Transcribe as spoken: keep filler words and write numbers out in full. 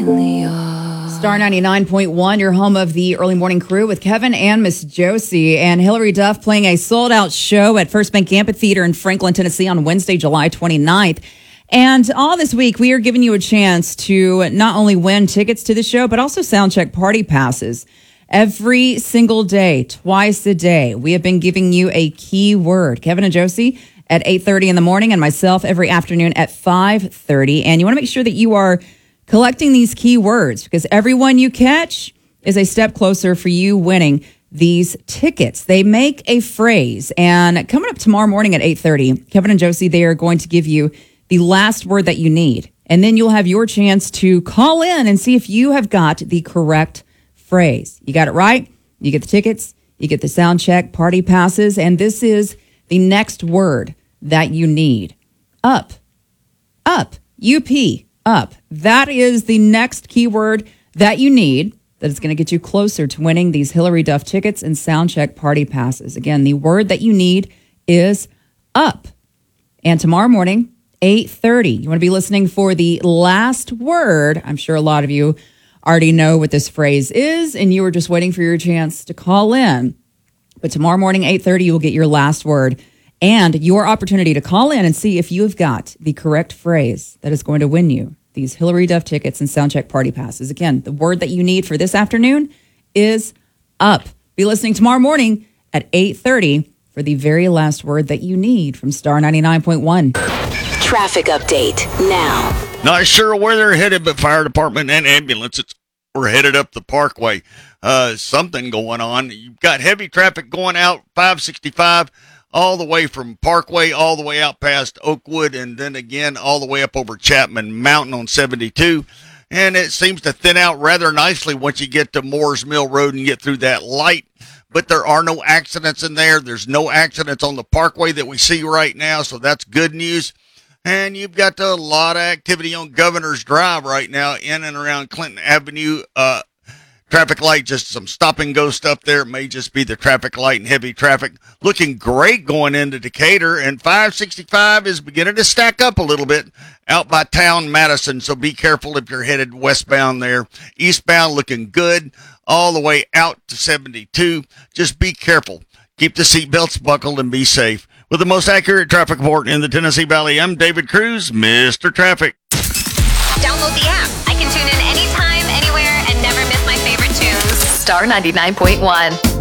Star ninety-nine point one, your home of the early morning crew with Kevin and Miss Josie and Hillary Duff playing a sold-out show at First Bank Amphitheater in Franklin, Tennessee on Wednesday, July twenty-ninth. And all this week, we are giving you a chance to not only win tickets to the show, but also Soundcheck party passes. Every single day, twice a day, we have been giving you a key word. Kevin and Josie at eight thirty in the morning and myself every afternoon at five thirty. And you want to make sure that you are collecting these key words because every one you catch is a step closer for you winning these tickets. They make a phrase. And coming up tomorrow morning at eight thirty, Kevin and Josie, they are going to give you the last word that you need. And then you'll have your chance to call in and see if you have got the correct phrase. You got it right. You get the tickets. You get the Soundcheck party passes. And this is the next word that you need. Up. Up. U P. Up. That is the next keyword that you need that is going to get you closer to winning these Hillary Duff tickets and Soundcheck party passes. Again, the word that you need is up. And tomorrow morning, eight thirty, you want to be listening for the last word. I'm sure a lot of you already know what this phrase is, and you were just waiting for your chance to call in. But tomorrow morning, eight thirty, you will get your last word and your opportunity to call in and see if you've got the correct phrase that is going to win you these Hillary Duff tickets and Soundcheck party passes. Again, the word that you need for this afternoon is up. Be listening tomorrow morning at eight thirty for the very last word that you need from Star ninety-nine point one. Traffic update now. Not sure where they're headed, but fire department and ambulances were headed up the parkway. Uh, something going on. You've got heavy traffic going out five sixty-five all the way from Parkway, all the way out past Oakwood, and then again all the way up over Chapman Mountain on seventy-two. And it seems to thin out rather nicely once you get to Moores Mill Road and get through that light. But there are no accidents in there. There's no accidents on the Parkway that we see right now, so that's good news. And you've got a lot of activity on Governor's Drive right now in and around Clinton Avenue. Uh, traffic light, just some stop and go stuff there. It may just be the traffic light and heavy traffic. Looking great going into Decatur. And five sixty-five is beginning to stack up a little bit out by Town Madison. So be careful if you're headed westbound there. Eastbound looking good all the way out to seventy-two. Just be careful. Keep the seatbelts buckled and be safe. With the most accurate traffic report in the Tennessee Valley, I'm David Cruz, Mister Traffic. Download the app. I can tune in anytime, anywhere, and never miss my favorite tunes. Star ninety-nine point one.